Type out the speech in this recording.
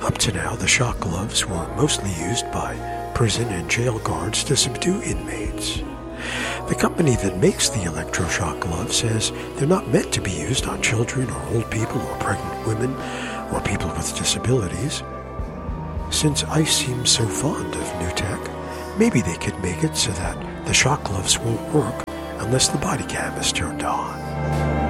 Up to now, the shock gloves were mostly used by prison and jail guards to subdue inmates. The company that makes the electroshock gloves says they're not meant to be used on children or old people or pregnant women or people with disabilities. Since ICE seems so fond of new tech, maybe they could make it so that the shock gloves won't work unless the body cam is turned on.